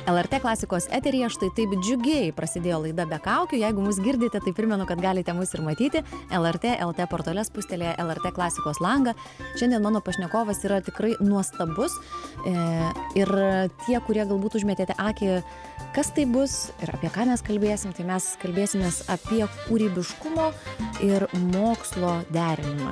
LRT klasikos eteryje štai taip džiugiai prasidėjo laida Be kaukių. Jeigu mus girdite, tai primenu, kad galite mus ir matyti. LRT LT portale spustelėje LRT klasikos langą. Šiandien mano pašnekovas yra tikrai nuostabus. Ir tie, kurie galbūt užmetėte akį, kas tai bus ir apie ką mes kalbėsim, tai mes kalbėsimės apie kūrybiškumo ir mokslo derinimą.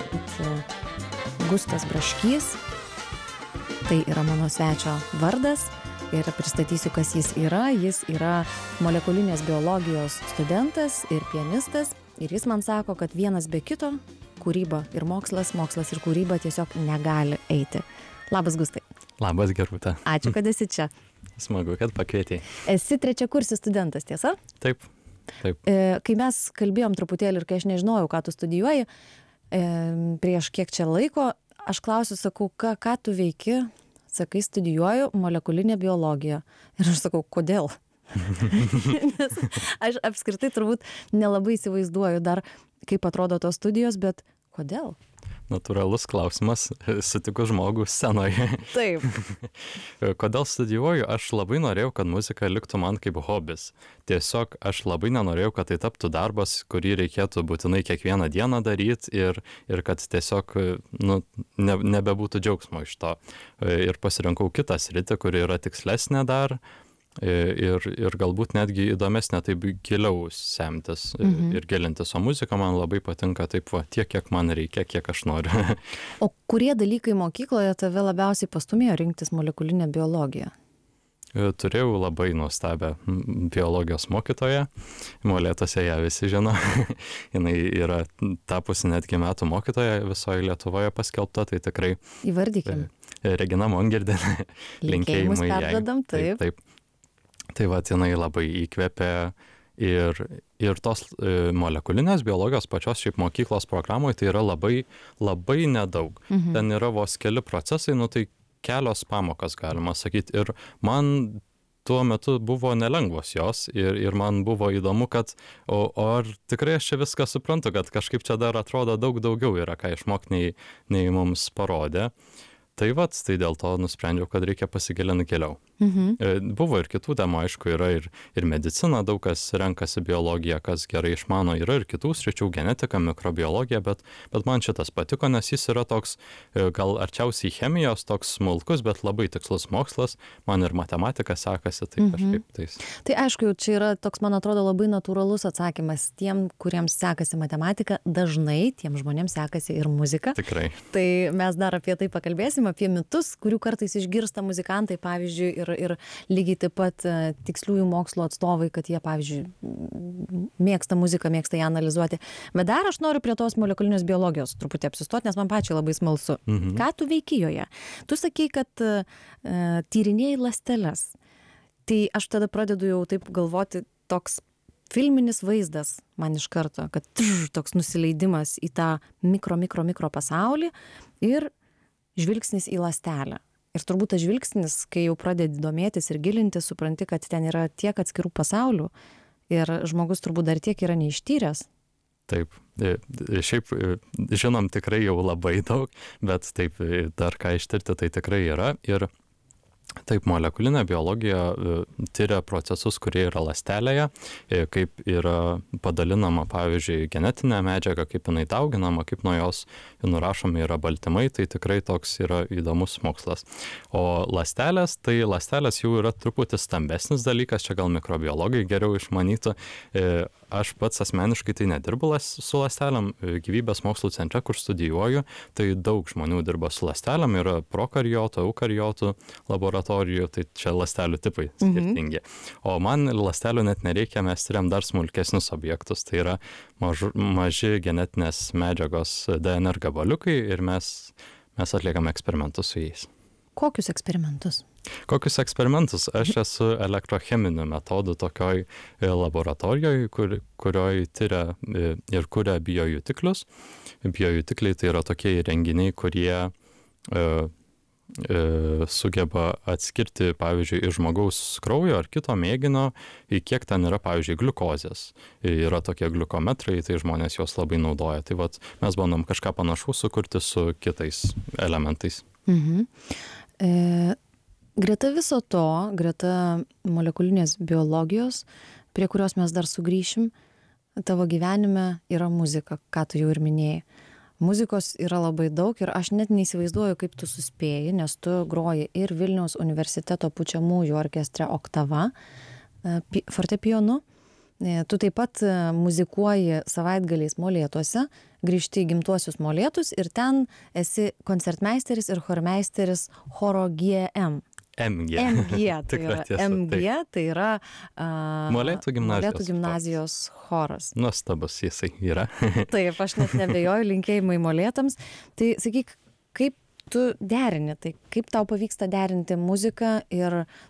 Gustas Braškys, tai yra mano svečio vardas. Ir pristatysiu, kas jis yra. Jis yra molekulinės biologijos studentas ir pianistas. Ir jis man sako, kad vienas be kito kūryba ir mokslas ir kūryba tiesiog negali eiti. Labas, Gustai. Labas, Gerūta. Ačiū, kad esi čia. Smagu, kad pakvietei. Esi trečiakursis studentas, tiesa? Taip. Kai mes kalbėjom truputėlį ir kai aš nežinojau, ką tu studijuoji, prieš kiek čia laiko, aš klausiu, sakau, ką tu veiki? Sakai, studijuoju molekulinę biologiją. Ir aš sakau, kodėl? Nes aš apskritai turbūt nelabai įsivaizduoju dar, kaip atrodo tos studijos, bet kodėl? Natūralus klausimas, sutikus žmogų scenoje. Taip. Kodėl studijuoju? Aš labai norėjau, kad muzika liktų man kaip hobis. Tiesiog aš labai nenorėjau, kad tai taptų darbas, kurį reikėtų būtinai kiekvieną dieną daryti ir kad tiesiog nebebūtų džiaugsmo iš to. Ir pasirinkau kitą sritį, kuri yra tikslesnė dar. Ir galbūt netgi įdomesnė taip giliau semtis ir gilintis, o muzika man labai patinka taip tiek, kiek man reikia, kiek aš noriu. O kurie dalykai mokykloje tave labiausiai pastūmėjo rinktis molekulinę biologiją? Turėjau labai nuostabią biologijos mokytoją, Molėtuose ją visi žino, jinai yra tapusi netgi metų mokytoja visoje Lietuvoje paskelbta, tai tikrai... Įvardykim. Regina Mongirdė, linkėjimus perdodam, taip. Tai jinai labai įkvėpė ir tos molekulinės biologijos pačios šiaip mokyklos programoje tai yra labai, labai nedaug. Ten yra vos keli procesai, tai kelios pamokas galima sakyti. Ir man tuo metu buvo nelengvos jos ir man buvo įdomu, kad ar tikrai aš čia viską suprantu, kad kažkaip čia dar atrodo daug daugiau yra ką išmokti nei mums parodė. Tai dėl to nusprendžiau, kad reikia pasigilinti giliau. Buvo ir kitų temų, aišku, yra ir medicina, daug kas renkasi biologiją, kas gerai išmano, yra ir kitų sričių, genetika, mikrobiologija, bet man šitas patiko, nes jis yra toks, gal arčiausiai chemijos, toks smulkus, bet labai tikslus mokslas, man ir matematika sekasi, tai kažkaip tais. Tai aišku, čia yra toks, man atrodo, labai natūralus atsakymas tiem, kuriems sekasi matematika, dažnai tiem žmonėms sekasi ir muzika. Tikrai. Tai mes dar apie tai pakalbėsim, apie mitus, kurių kartais išgirsta muzikantai, pavyzdžiui, ir lygiai taip pat tiksliųjų mokslo atstovai, kad jie, pavyzdžiui, mėgsta muziką, mėgsta ją analizuoti. Bet dar aš noriu prie tos molekulinės biologijos truputį apsistoti, nes man pačiai labai smalsu. Ką tu veiki joje? Tu sakei, kad tyrinėjai ląsteles. Tai aš tada pradedu jau taip galvoti, toks filminis vaizdas man iš karto, kad toks nusileidimas į tą mikro pasaulį ir žvilgsnis į ląstelę. Ir turbūt tas žvilgsnis, kai jau pradedi domėtis ir gilinti, supranti, kad ten yra tiek atskirų pasaulių ir žmogus turbūt dar tiek yra neištyręs. Taip, šiaip žinom tikrai jau labai daug, bet taip dar ką ištirti tai tikrai yra. Ir taip, molekulinė biologija tyria procesus, kurie yra ląstelėje, kaip yra padalinama, pavyzdžiui, genetinė medžiaga, kaip jinai dauginama, kaip nuo jos nurašomi yra baltymai, tai tikrai toks yra įdomus mokslas. O ląstelės jau yra truputį stambesnis dalykas, čia gal mikrobiologai geriau išmanytų. Aš pats asmeniškai tai nedirbu su ląstelėm, gyvybės mokslų centre, kur studijuoju, tai daug žmonių dirba su ląstelėm, yra prokariotų, eukariotų laboratorijų, tai čia ląstelių tipai skirtingi. O man ląstelių net nereikia, mes tiriam dar smulkesnius objektus, tai yra maži genetinės medžiagos DNR gabaliukai ir mes atliekame eksperimentus su jais. Kokius eksperimentus? Kokius eksperimentus? Aš esu elektrocheminių metodų tokioj laboratorijoje, kurioje tyria ir kuria biojutiklius. Biojutikliai tai yra tokie įrenginiai, kurie sugeba atskirti, pavyzdžiui, iš žmogaus kraujo ar kito mėginio, į kiek ten yra, pavyzdžiui, gliukozės. Yra tokie gliukometrai, tai žmonės juos labai naudoja. Tai mes bandom kažką panašaus sukurti su kitais elementais. Greta viso to, greta molekulinės biologijos, prie kurios mes dar sugrįšim, tavo gyvenime yra muzika, ką tu jau ir minėjai. Muzikos yra labai daug ir aš net neįsivaizduoju, kaip tu suspėji, nes tu groji ir Vilniaus universiteto pučiamųjų orkestre Oktava fortepijonu. Tu taip pat muzikuoji savaitgaliais Molėtuose, grįžti į gimtuosius Molėtus ir ten esi koncertmeisteris ir chormeisteris choro GM. MG. Tai yra MG, tai yra Molėtų gimnazijos choras. Nuostabus jisai yra. Taip, aš net nebejoju, linkėjimai Molėtams. Tai sakyk, kaip tu derini, tai kaip tau pavyksta derinti muziką ir